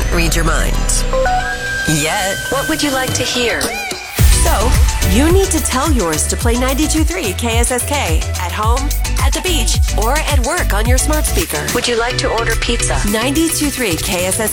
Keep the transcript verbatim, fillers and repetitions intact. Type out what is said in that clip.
read your mind. Yet, what would you like to hear? So, you need to tell yours to play ninety-two point three K S S K at home, at the beach, or at work on your smart speaker. Would you like to order pizza? ninety-two point three K S S